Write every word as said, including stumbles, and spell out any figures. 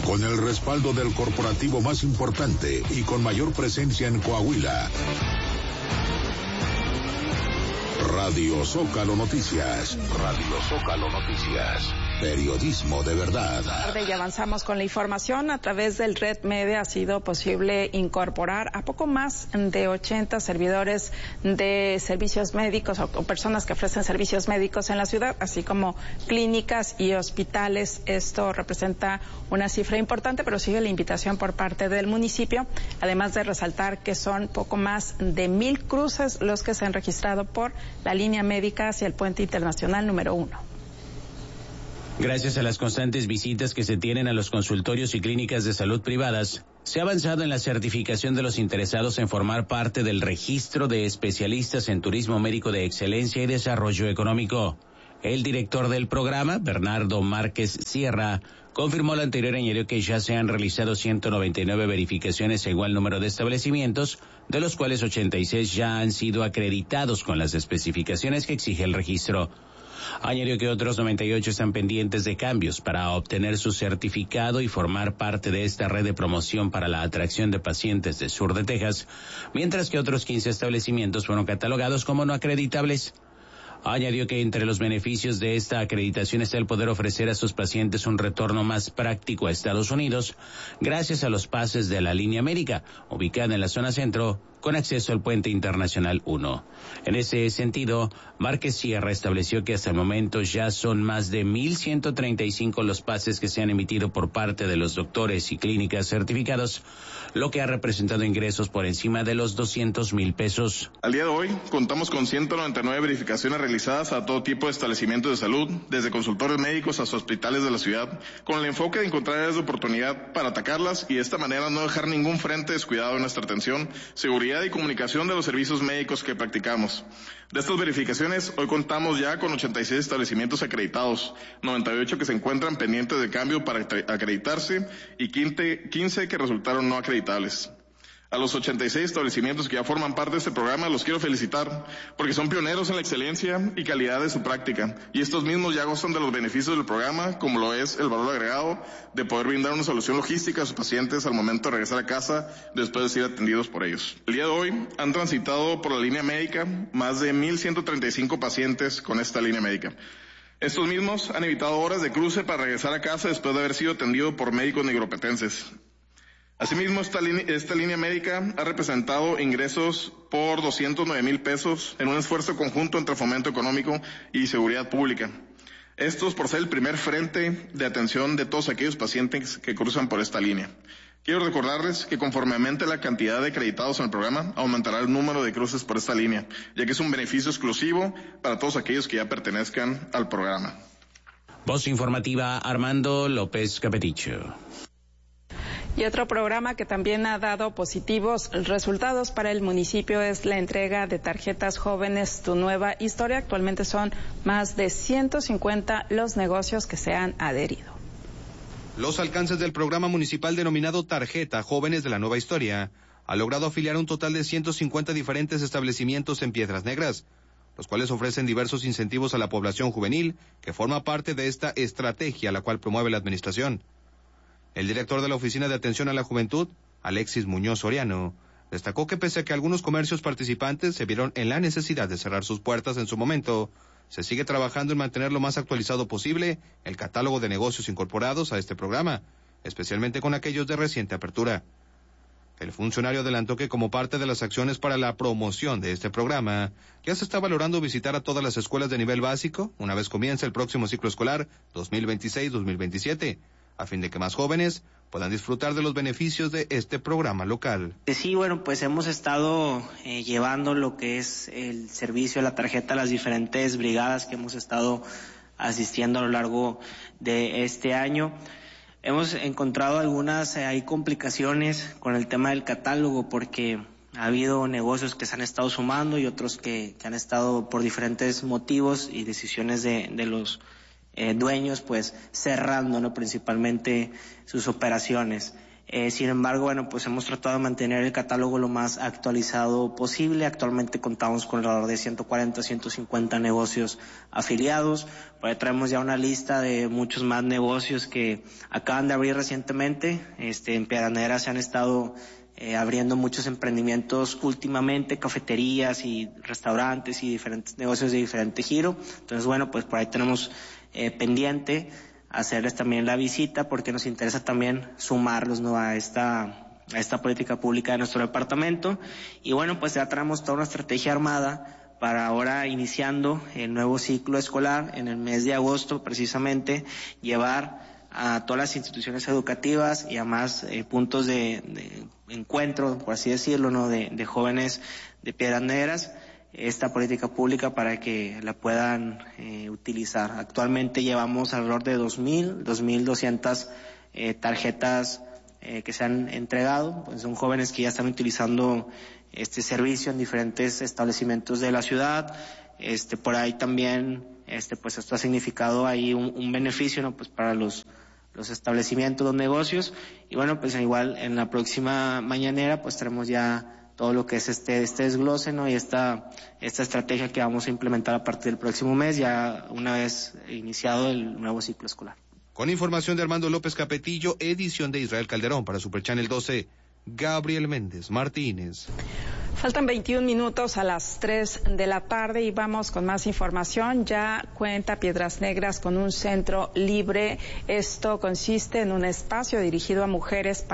Con el respaldo del corporativo más importante y con mayor presencia en Coahuila. Radio Zócalo Noticias. Radio Zócalo Noticias. Periodismo de verdad. Y avanzamos con la información. A través del Red Media ha sido posible incorporar a poco más de ochenta servidores de servicios médicos o, o personas que ofrecen servicios médicos en la ciudad, así como clínicas y hospitales. Esto representa una cifra importante, pero sigue la invitación por parte del municipio, además de resaltar que son poco más de mil cruces los que se han registrado por la línea médica hacia el puente internacional número uno. Gracias a las constantes visitas que se tienen a los consultorios y clínicas de salud privadas, se ha avanzado en la certificación de los interesados en formar parte del registro de especialistas en turismo médico de excelencia y desarrollo económico. El director del programa, Bernardo Márquez Sierra, confirmó lo anterior añadió que ya se han realizado ciento noventa y nueve verificaciones según el número de establecimientos, de los cuales ochenta y seis ya han sido acreditados con las especificaciones que exige el registro. Añadió que otros noventa y ocho están pendientes de cambios para obtener su certificado y formar parte de esta red de promoción para la atracción de pacientes del sur de Texas, mientras que otros quince establecimientos fueron catalogados como no acreditables. Añadió que entre los beneficios de esta acreditación está el poder ofrecer a sus pacientes un retorno más práctico a Estados Unidos, gracias a los pases de la línea médica, ubicada en la zona centro, con acceso al puente internacional uno. En ese sentido, Márquez Sierra estableció que hasta el momento ya son más de mil ciento treinta y cinco los pases que se han emitido por parte de los doctores y clínicas certificados, lo que ha representado ingresos por encima de los doscientos mil pesos. Al día de hoy, contamos con ciento noventa y nueve verificaciones realizadas a todo tipo de establecimientos de salud, desde consultorios médicos hasta hospitales de la ciudad, con el enfoque de encontrar áreas de oportunidad para atacarlas y de esta manera no dejar ningún frente descuidado en nuestra atención, seguridad y comunicación de los servicios médicos que practicamos. De estas verificaciones, hoy contamos ya con ochenta y seis establecimientos acreditados, noventa y ocho que se encuentran pendientes de cambio para acreditarse y quince que resultaron no acreditables. A los ochenta y seis establecimientos que ya forman parte de este programa los quiero felicitar porque son pioneros en la excelencia y calidad de su práctica y estos mismos ya gozan de los beneficios del programa, como lo es el valor agregado de poder brindar una solución logística a sus pacientes al momento de regresar a casa después de ser atendidos por ellos. El día de hoy han transitado por la línea médica más de mil ciento treinta y cinco pacientes con esta línea médica. Estos mismos han evitado horas de cruce para regresar a casa después de haber sido atendido por médicos nigropetenses. Asimismo, esta, esta línea médica ha representado ingresos por doscientos nueve mil pesos en un esfuerzo conjunto entre Fomento Económico y Seguridad Pública. Estos por ser el primer frente de atención de todos aquellos pacientes que cruzan por esta línea. Quiero recordarles que conforme aumente la cantidad de acreditados en el programa, aumentará el número de cruces por esta línea, ya que es un beneficio exclusivo para todos aquellos que ya pertenezcan al programa. Voz informativa, Armando López Capeticho. Y otro programa que también ha dado positivos resultados para el municipio es la entrega de tarjetas jóvenes Tu Nueva Historia. Actualmente son más de ciento cincuenta los negocios que se han adherido. Los alcances del programa municipal denominado Tarjeta Jóvenes de la Nueva Historia ha logrado afiliar a un total de ciento cincuenta diferentes establecimientos en Piedras Negras, los cuales ofrecen diversos incentivos a la población juvenil que forma parte de esta estrategia la cual promueve la administración. El director de la Oficina de Atención a la Juventud, Alexis Muñoz Soriano, destacó que pese a que algunos comercios participantes se vieron en la necesidad de cerrar sus puertas en su momento, se sigue trabajando en mantener lo más actualizado posible el catálogo de negocios incorporados a este programa, especialmente con aquellos de reciente apertura. El funcionario adelantó que como parte de las acciones para la promoción de este programa, ya se está valorando visitar a todas las escuelas de nivel básico una vez comience el próximo ciclo escolar dos mil veintiséis dos mil veintisiete, a fin de que más jóvenes puedan disfrutar de los beneficios de este programa local. Sí, bueno, pues hemos estado eh, llevando lo que es el servicio de la tarjeta a las diferentes brigadas que hemos estado asistiendo a lo largo de este año. Hemos encontrado algunas eh, hay complicaciones con el tema del catálogo porque ha habido negocios que se han estado sumando y otros que, que han estado por diferentes motivos y decisiones de, de los Eh, dueños pues cerrando, ¿no?, principalmente sus operaciones. Eh, sin embargo, bueno, pues hemos tratado de mantener el catálogo lo más actualizado posible. Actualmente contamos con alrededor de ciento cuarenta, ciento cincuenta negocios afiliados. Por ahí traemos ya una lista de muchos más negocios que acaban de abrir recientemente. Este, en Piedras Negras se han estado eh, abriendo muchos emprendimientos últimamente, cafeterías y restaurantes y diferentes negocios de diferente giro. Entonces, bueno, pues por ahí tenemos eh, pendiente hacerles también la visita porque nos interesa también sumarlos, ¿no?, a esta a esta política pública de nuestro departamento. Y bueno, pues ya traemos toda una estrategia armada para ahora, iniciando el nuevo ciclo escolar en el mes de agosto, precisamente llevar a todas las instituciones educativas y a más eh, puntos de, de encuentro, por así decirlo, ¿no?, de, de jóvenes de Piedras Negras, esta política pública para que la puedan eh, utilizar. Actualmente llevamos alrededor de dos mil, dos mil doscientas eh, tarjetas eh, que se han entregado. Pues son jóvenes que ya están utilizando este servicio en diferentes establecimientos de la ciudad. Este, por ahí también, este, pues esto ha significado ahí un, un beneficio, ¿no?, pues para los los establecimientos, los negocios. Y bueno, pues igual en la próxima mañanera pues tenemos ya todo lo que es este este desglose, ¿no?, y esta esta estrategia que vamos a implementar a partir del próximo mes, ya una vez iniciado el nuevo ciclo escolar. Con información de Armando López Capetillo, edición de Israel Calderón para Super Channel doce, Gabriel Méndez Martínez. Faltan veintiún minutos a las tres de la tarde y vamos con más información. Ya cuenta Piedras Negras con un centro libre. Esto consiste en un espacio dirigido a mujeres